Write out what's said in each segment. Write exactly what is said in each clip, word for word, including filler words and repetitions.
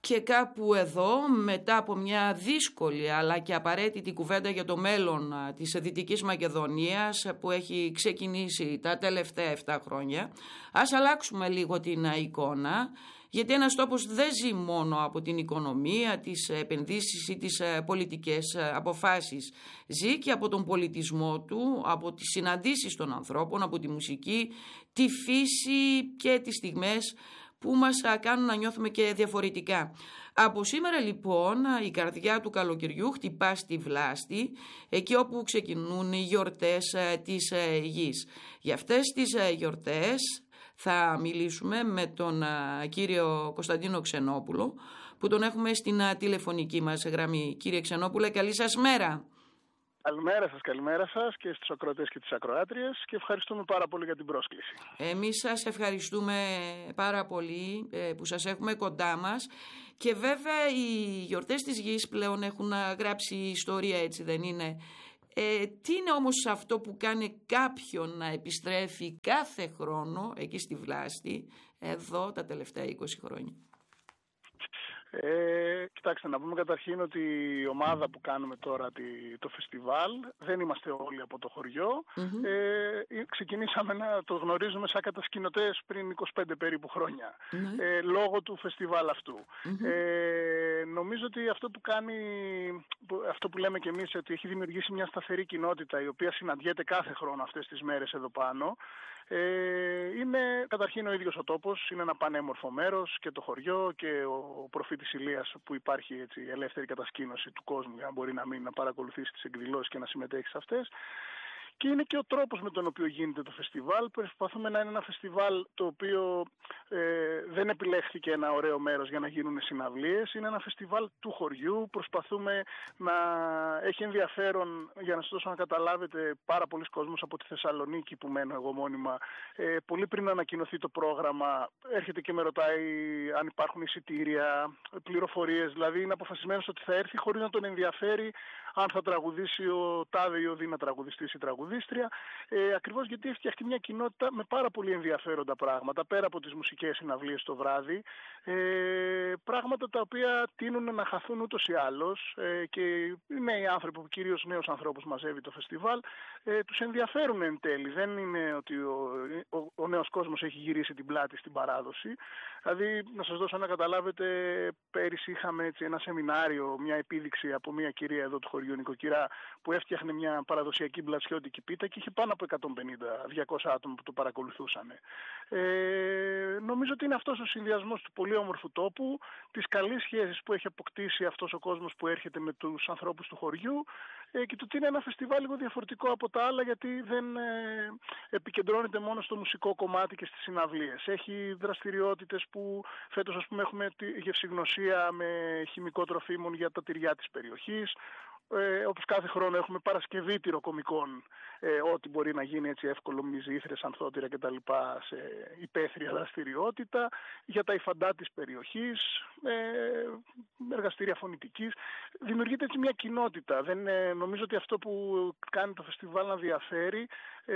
Και κάπου εδώ, μετά από μια δύσκολη αλλά και απαραίτητη κουβέντα για το μέλλον της Δυτικής Μακεδονίας που έχει ξεκινήσει τα τελευταία επτά χρόνια, ας αλλάξουμε λίγο την εικόνα, γιατί ένας τόπος δεν ζει μόνο από την οικονομία, τις επενδύσεις ή τις πολιτικές αποφάσεις. Ζει και από τον πολιτισμό του, από τις συναντήσεις των ανθρώπων, από τη μουσική, τη φύση και τις στιγμές που μας κάνουν να νιώθουμε και διαφορετικά. Από σήμερα λοιπόν η καρδιά του καλοκαιριού χτυπά στη Βλάστη, εκεί όπου ξεκινούν οι γιορτές της γης. Για αυτές τις γιορτές θα μιλήσουμε με τον κύριο Κωνσταντίνο Ξενόπουλο, που τον έχουμε στην τηλεφωνική μας γραμμή. Κύριε Ξενόπουλε, καλή σας μέρα. Καλημέρα σας, καλημέρα σας και στους ακροατές και τις ακροάτριες και ευχαριστούμε πάρα πολύ για την πρόσκληση. Εμείς σας ευχαριστούμε πάρα πολύ που σας έχουμε κοντά μας και βέβαια οι γιορτές της γης πλέον έχουν γράψει ιστορία, έτσι δεν είναι? Ε, τι είναι όμως αυτό που κάνει κάποιον να επιστρέφει κάθε χρόνο εκεί στη Βλάστη εδώ τα τελευταία είκοσι χρόνια? Ε, κοιτάξτε, να πούμε καταρχήν ότι η ομάδα που κάνουμε τώρα τη, το φεστιβάλ δεν είμαστε όλοι από το χωριό. Mm-hmm. Ε, ξεκινήσαμε να το γνωρίζουμε σαν κατασκηνωτές πριν είκοσι πέντε περίπου χρόνια, mm-hmm. ε, λόγω του φεστιβάλ αυτού. Mm-hmm. Ε, νομίζω ότι αυτό που κάνει, αυτό που λέμε κι εμείς, ότι έχει δημιουργήσει μια σταθερή κοινότητα η οποία συναντιέται κάθε χρόνο αυτές τις μέρες εδώ πάνω. Ε, είναι καταρχήν ο ίδιος ο τόπος, είναι ένα πανέμορφο μέρος και το χωριό και ο προφήτης Ηλίας που υπάρχει, έτσι, ελεύθερη κατασκήνωση του κόσμου για να μπορεί να μην να παρακολουθήσει τις εκδηλώσεις και να συμμετέχει σε αυτές. Και είναι και ο τρόπος με τον οποίο γίνεται το φεστιβάλ. Προσπαθούμε να είναι ένα φεστιβάλ το οποίο ε, δεν επιλέχθηκε ένα ωραίο μέρος για να γίνουν συναυλίες. Είναι ένα φεστιβάλ του χωριού. Προσπαθούμε να έχει ενδιαφέρον, για να σας δώσω να καταλάβετε, πάρα πολλοί κόσμος από τη Θεσσαλονίκη που μένω εγώ μόνιμα. Ε, πολύ πριν ανακοινωθεί το πρόγραμμα έρχεται και με ρωτάει αν υπάρχουν εισιτήρια, πληροφορίες. Δηλαδή είναι αποφασισμένος ότι θα έρθει χωρίς να τον ενδιαφέρει αν θα τραγουδήσει ο τάδε ή ο δι να τραγουδιστής ή τραγουδίστρια, ε, ακριβώς γιατί έχει φτιαχτεί μια κοινότητα με πάρα πολύ ενδιαφέροντα πράγματα, πέρα από τις μουσικές συναυλίες το βράδυ, ε, πράγματα τα οποία τείνουν να χαθούν ούτως ή άλλως, ε, και οι νέοι άνθρωποι, κυρίως νέους ανθρώπους μαζεύει το φεστιβάλ, ε, τους ενδιαφέρουν εν τέλει. Δεν είναι ότι ο, ο, ο νέος κόσμος έχει γυρίσει την πλάτη στην παράδοση. Δηλαδή, να σας δώσω να καταλάβετε, πέρυσι είχαμε έτσι ένα σεμινάριο, μια επίδειξη από μια κυρία εδώ του χωριού, νοικοκυρά, που έφτιαχνε μια παραδοσιακή μπλατσιώτικη πίτα και είχε πάνω από εκατόν πενήντα με διακόσια άτομα που το παρακολουθούσαν. Ε, νομίζω ότι είναι αυτός ο συνδυασμός του πολύ όμορφου τόπου, της καλής σχέσης που έχει αποκτήσει αυτός ο κόσμος που έρχεται με τους ανθρώπους του χωριού, ε, και το ότι είναι ένα φεστιβάλ λίγο διαφορετικό από τα άλλα, γιατί δεν ε, επικεντρώνεται μόνο στο μουσικό κομμάτι και στις συναυλίες. Έχει δραστηριότητες που φέτος, ας πούμε, έχουμε τη γευσηγνωσία με χημικό τροφίμων για τα τυριά της περιοχής. Ε, όπως κάθε χρόνο έχουμε παρασκευή τυροκομικών, ε, ό,τι μπορεί να γίνει έτσι εύκολο, μυζήθρες, ανθότυρα κτλ. Σε υπαίθρια δραστηριότητα, για τα υφαντά της περιοχής, ε, εργαστήρια φωνητικής. Δημιουργείται έτσι μια κοινότητα. Δεν, ε, νομίζω ότι αυτό που κάνει το φεστιβάλ να διαφέρει ε,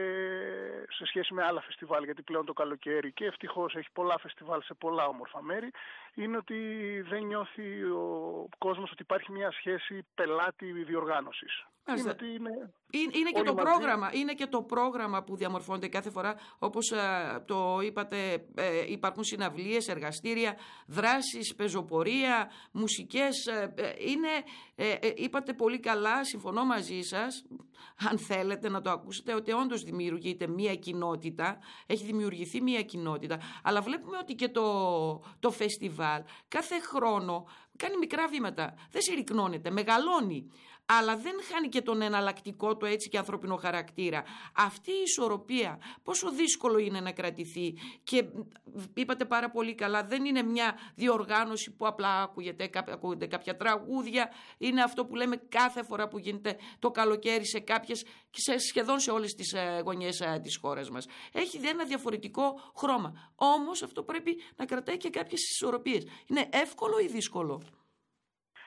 σε σχέση με άλλα φεστιβάλ, γιατί πλέον το καλοκαίρι και ευτυχώς έχει πολλά φεστιβάλ σε πολλά όμορφα μέρη, είναι ότι δεν νιώθει ο κόσμος ότι υπάρχει μια σχέση πελάτη διοργάνωσης. Είναι, ότι είναι, είναι, είναι και το μαζί. πρόγραμμα, είναι και το πρόγραμμα που διαμορφώνεται κάθε φορά, όπως ε, το είπατε, ε, υπάρχουν συναυλίες, εργαστήρια, δράσεις, πεζοπορία, μουσικές, ε, ε, είναι, ε, ε, είπατε πολύ καλά, συμφωνώ μαζί σας, αν θέλετε να το ακούσετε, ότι όντως δημιουργείται μία κοινότητα, έχει δημιουργηθεί μία κοινότητα, αλλά βλέπουμε ότι και το, το φεστιβάλ κάθε χρόνο κάνει μικρά βήματα, δεν συρρυκνώνεται, μεγαλώνει, αλλά δεν χάνει και τον εναλλακτικό του έτσι και ανθρώπινο χαρακτήρα. Αυτή η ισορροπία πόσο δύσκολο είναι να κρατηθεί, και είπατε πάρα πολύ καλά, δεν είναι μια διοργάνωση που απλά ακούγεται, ακούγονται κάποια τραγούδια, είναι αυτό που λέμε κάθε φορά που γίνεται το καλοκαίρι σε κάποιες, σε σχεδόν σε όλες τις γωνιές της χώρας μας. Έχει ένα διαφορετικό χρώμα, όμως αυτό πρέπει να κρατάει και κάποιες ισορροπίες. Είναι εύκολο ή δύσκολο?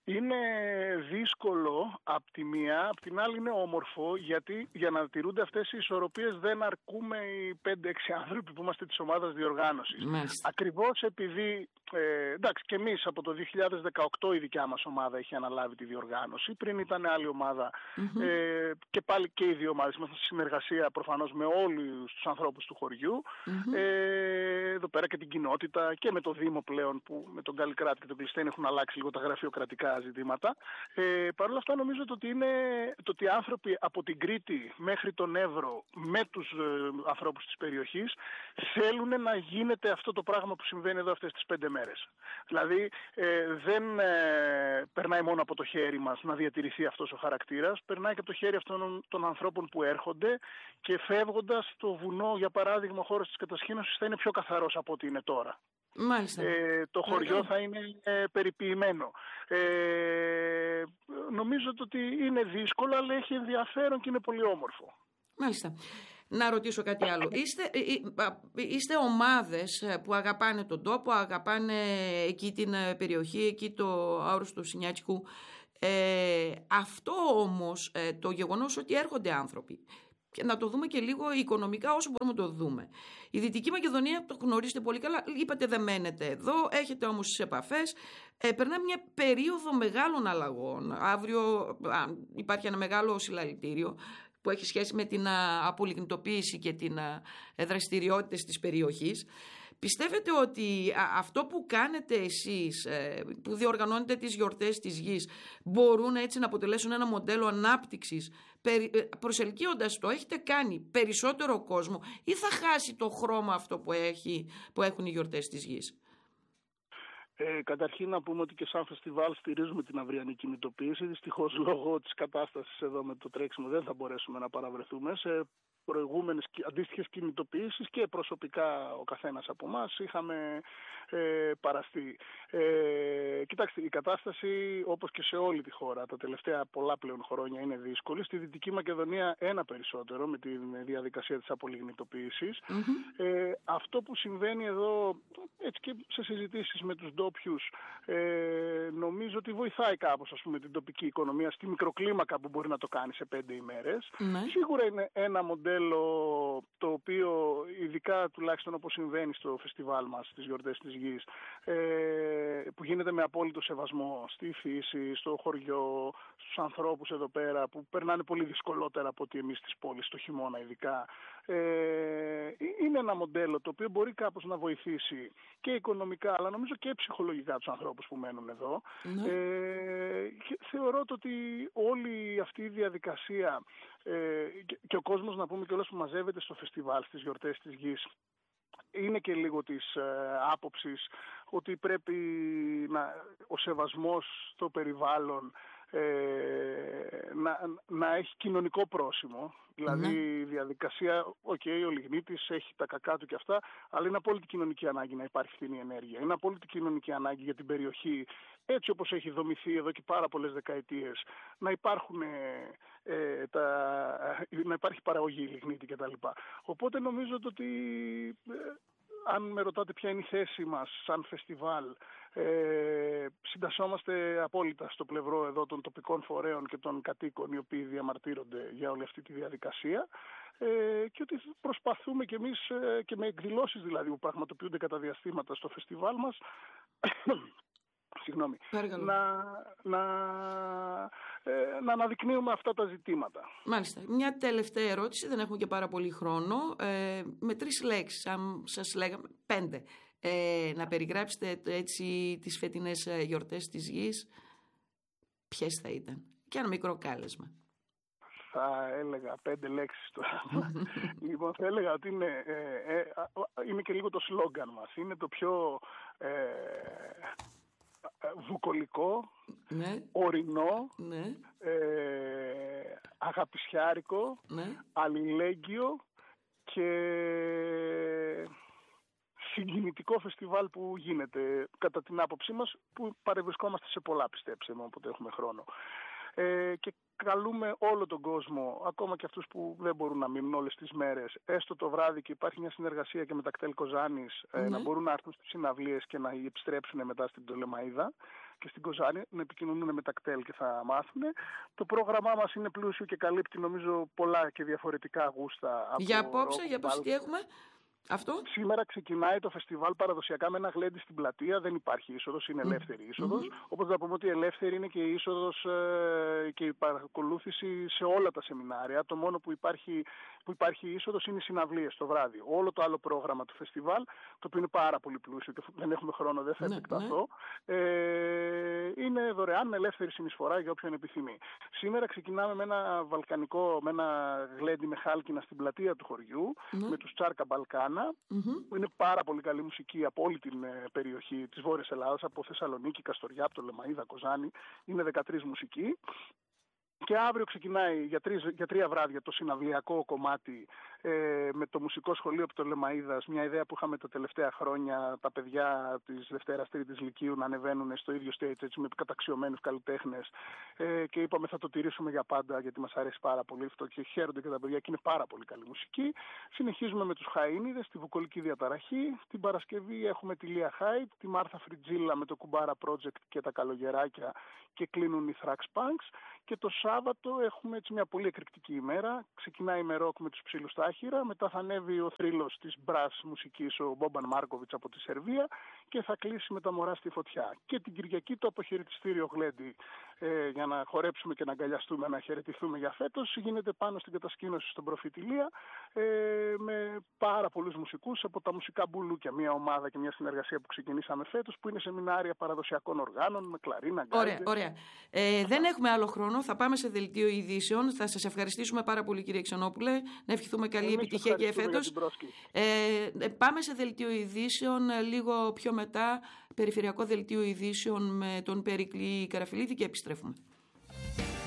Είναι δύσκολο απ' τη μία, απ' την άλλη είναι όμορφο, γιατί για να τηρούνται αυτές οι ισορροπίες δεν αρκούμε οι πέντε έξι άνθρωποι που είμαστε της ομάδας διοργάνωσης. Μάλιστα. Ακριβώς επειδή, ε, εντάξει, και εμείς από το δύο χιλιάδες δεκαοκτώ η δικιά μας ομάδα έχει αναλάβει τη διοργάνωση, πριν ήταν άλλη ομάδα mm-hmm. ε, και πάλι και οι δύο ομάδες είμαστε σε συνεργασία προφανώς με όλους τους ανθρώπους του χωριού, mm-hmm. ε, εδώ πέρα και την κοινότητα και με το Δήμο πλέον που με τον Καλλικράτη και τον Κλειστέν έχουν αλλάξει λίγο τα γραφειοκρατικά ζητήματα. Ε, Παρ' όλα αυτά νομίζω ότι είναι το ότι οι άνθρωποι από την Κρήτη μέχρι τον Εύρο με τους ε, ανθρώπους της περιοχής θέλουν να γίνεται αυτό το πράγμα που συμβαίνει εδώ αυτές τις πέντε μέρες. Δηλαδή ε, δεν ε, περνάει μόνο από το χέρι μας να διατηρηθεί αυτός ο χαρακτήρας, περνάει και από το χέρι αυτών των ανθρώπων που έρχονται και φεύγοντας το βουνό, για παράδειγμα ο χώρος της κατασκήνωσης θα είναι πιο καθαρός από ό,τι είναι τώρα. Μάλιστα. Ε, το χωριό θα είναι ε, περιποιημένο. Ε, νομίζω ότι είναι δύσκολο, αλλά έχει ενδιαφέρον και είναι πολύ όμορφο. Μάλιστα. Να ρωτήσω κάτι άλλο. Είστε, είστε ομάδες που αγαπάνε τον τόπο, αγαπάνε εκεί την περιοχή, εκεί το Άουρος του Σινιάτσικου. Ε, αυτό όμως, το γεγονός ότι έρχονται άνθρωποι, και να το δούμε και λίγο οικονομικά όσο μπορούμε να το δούμε. Η Δυτική Μακεδονία, το γνωρίζετε πολύ καλά, είπατε δεν μένετε εδώ, έχετε όμως τις επαφές, ε, περνά μια περίοδο μεγάλων αλλαγών. Αύριο α, υπάρχει ένα μεγάλο συλλαλητήριο που έχει σχέση με την α, απολιγνητοποίηση και την α, δραστηριότητες της περιοχής. Πιστεύετε ότι αυτό που κάνετε εσείς, που διοργανώνετε τις γιορτές της γης, μπορούν έτσι να αποτελέσουν ένα μοντέλο ανάπτυξης, προσελκύοντας το, έχετε κάνει περισσότερο κόσμο ή θα χάσει το χρώμα αυτό που, έχει, που έχουν οι γιορτές της γης? Ε, καταρχήν να πούμε ότι και σαν φεστιβάλ στηρίζουμε την αυριανή κινητοποίηση. Δυστυχώς λόγω της κατάστασης εδώ με το τρέξιμο δεν θα μπορέσουμε να παραβρεθούμε. Σε προηγούμενες αντίστοιχες κινητοποιήσεις και προσωπικά ο καθένας από εμάς είχαμε ε, παραστεί. Ε, κοιτάξτε, η κατάσταση όπως και σε όλη τη χώρα τα τελευταία πολλά πλέον χρόνια είναι δύσκολη. Στη Δυτική Μακεδονία ένα περισσότερο με τη διαδικασία της απολιγνητοποίησης. Mm-hmm. Ε, αυτό που συμβαίνει εδώ, έτσι και σε συζητήσεις με τους ντόπιους, ε, νομίζω ότι βοηθάει κάπως ας πούμε, την τοπική οικονομία στη μικροκλίμακα που μπορεί να το κάνει σε πέντε ημέρες. Mm-hmm. Σίγουρα είναι ένα μοντέλο το οποίο ειδικά τουλάχιστον όπως συμβαίνει στο φεστιβάλ μας στις γιορτές της γης, ε, που γίνεται με απόλυτο σεβασμό στη φύση, στο χωριό, στους ανθρώπους εδώ πέρα που περνάνε πολύ δυσκολότερα από ότι εμείς στις πόλεις, στο χειμώνα ειδικά. Ε, είναι ένα μοντέλο το οποίο μπορεί κάπως να βοηθήσει και οικονομικά αλλά νομίζω και ψυχολογικά τους ανθρώπους που μένουν εδώ. Mm-hmm. Ε, και θεωρώ ότι όλη αυτή η διαδικασία ε, και, και ο κόσμος να πούμε και όλος που μαζεύεται στο φεστιβάλ στις γιορτές της γης είναι και λίγο της ε, άποψης ότι πρέπει να, ο σεβασμός στο περιβάλλον ε, να, να έχει κοινωνικό πρόσημο. Δηλαδή η διαδικασία, οκ, okay, ο λιγνίτης έχει τα κακά του και αυτά, αλλά είναι απόλυτη κοινωνική ανάγκη να υπάρχει φθηνή ενέργεια. Είναι απόλυτη κοινωνική ανάγκη για την περιοχή, έτσι όπως έχει δομηθεί εδώ και πάρα πολλές δεκαετίες, να, υπάρχουν, ε, τα, να υπάρχει παραγωγή λιγνίτη κτλ. Οπότε νομίζω ότι ε, αν με ρωτάτε ποια είναι η θέση μας σαν φεστιβάλ, ε, συντασσόμαστε απόλυτα στο πλευρό εδώ των τοπικών φορέων και των κατοίκων οι οποίοι διαμαρτύρονται για όλη αυτή τη διαδικασία ε, και ότι προσπαθούμε κι εμείς ε, και με εκδηλώσεις δηλαδή που πραγματοποιούνται κατά διαστήματα στο φεστιβάλ μας Συγγνώμη, να, να, ε, να αναδεικνύουμε αυτά τα ζητήματα. Μάλιστα. Μια τελευταία ερώτηση, δεν έχουμε και πάρα πολύ χρόνο. Ε, με τρεις λέξεις, αν σας λέγαμε, πέντε, ε, να περιγράψετε έτσι τις φετινές γιορτές της γης, ποιες θα ήταν? Και ένα μικρό κάλεσμα. Θα έλεγα πέντε λέξεις τώρα. Λοιπόν, θα έλεγα ότι είναι, ε, ε, είναι και λίγο το σλόγγαν μας. Είναι το πιο... Ε, βουκολικό, ναι. ορεινό, ναι. ε, αγαπησιάρικο, ναι. αλληλέγγυο και συγκινητικό φεστιβάλ που γίνεται κατά την άποψή μας, που παρευρισκόμαστε σε πολλά, πιστέψτε μου, όποτε έχουμε χρόνο. Ε, και καλούμε όλο τον κόσμο, ακόμα και αυτούς που δεν μπορούν να μείνουν όλες τις μέρες, έστω το βράδυ, και υπάρχει μια συνεργασία και με τα κτέλ Κοζάνης, mm-hmm. ε, να μπορούν να έρθουν στις συναυλίες και να επιστρέψουν μετά στην Πτολεμαΐδα και στην Κοζάνη, να επικοινωνούν με τα κτέλ και θα μάθουν. Το πρόγραμμά μας είναι πλούσιο και καλύπτει νομίζω πολλά και διαφορετικά γούστα. Για απόψε, για πώς τι έχουμε? Αυτό. Σήμερα ξεκινάει το φεστιβάλ παραδοσιακά με ένα γλέντι στην πλατεία. Δεν υπάρχει είσοδος, είναι ελεύθερη είσοδος. Mm-hmm. Όπως να πούμε ότι ελεύθερη είναι και η είσοδος ε, και η παρακολούθηση σε όλα τα σεμινάρια. Το μόνο που υπάρχει, που υπάρχει είσοδος είναι οι συναυλίες το βράδυ. Όλο το άλλο πρόγραμμα του φεστιβάλ, το οποίο είναι πάρα πολύ πλούσιο και δεν έχουμε χρόνο, δεν θα ναι, επεκταθώ, ναι. ε, είναι δωρεάν με ελεύθερη συνεισφορά για όποιον επιθυμεί. Σήμερα ξεκινάμε με ένα βαλκανικό, με ένα γλέντι με χάλκινα στην πλατεία του χωριού, mm-hmm. με τους Τσάρκα Μπαλκάνα. Mm-hmm. Είναι πάρα πολύ καλή μουσική από όλη την ε, περιοχή της Βόρειας Ελλάδας, από Θεσσαλονίκη, Καστοριά, Πτολεμαΐδα, Κοζάνη. Είναι δεκατρείς μουσικοί. Και αύριο ξεκινάει για, τρεις, για τρία βράδια το συναυλιακό κομμάτι ε, με το Μουσικό Σχολείο Πτολεμαΐδας. Μια ιδέα που είχαμε τα τελευταία χρόνια, τα παιδιά της Δευτέρας Τρίτης Λυκείου να ανεβαίνουν στο ίδιο stage, έτσι, με καταξιωμένους καλλιτέχνες. Ε, και είπαμε θα το τηρήσουμε για πάντα, γιατί μας αρέσει πάρα πολύ αυτό και χαίρονται και τα παιδιά και είναι πάρα πολύ καλή μουσική. Συνεχίζουμε με τους Χαΐνιδες, τη Βουκολική Διαταραχή. Την Παρασκευή έχουμε τη Λία Χάιτ, τη Μάρθα Φριτζίλα με το Κουμπάρα Project και τα Καλογεράκια και κλείνουν οι Thrax Punks. Και το Σάββατο έχουμε έτσι μια πολύ εκρηκτική ημέρα. Ξεκινάει με ροκ με τους Ψήλους Τάχυρα, μετά θα ανέβει ο θρύλος της μπρας μουσικής, ο Μπόμπαν Μάρκοβιτς από τη Σερβία, και θα κλείσει με τα Μωρά στη Φωτιά. Και την Κυριακή το αποχαιρετιστήριο γλέντι ε, για να χορέψουμε και να αγκαλιαστούμε, να χαιρετηθούμε για φέτος, γίνεται πάνω στην κατασκήνωση στον Προφήτη Λία, ε, με πάρα πολλούς μουσικούς από τα Μουσικά Μπουλούκια, μια ομάδα και μια συνεργασία που ξεκινήσαμε φέτος, που είναι σεμινάρια παραδοσιακών οργάνων με κλαρίνα, γκάιντες. Ωραία, ωραία. Ε, δεν έχουμε άλλο χρόνο. Θα πάμε σε δελτίο ειδήσεων. Θα σας ευχαριστήσουμε πάρα πολύ, κύριε Ξενόπουλε. Να ευχηθούμε καλή Εμείς επιτυχία και φέτος. Ε, πάμε σε δελτίο ειδήσεων λίγο πιο μετά. Περιφερειακό δελτίο ειδήσεων με τον Περικλή Καραφιλίδη και επιστρέφουμε.